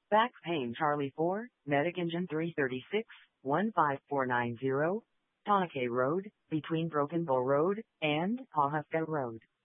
Back Pain Charlie 4, Medic Engine 336, 15490, Tonake Road, between Broken Bow Road and Pahufka Road.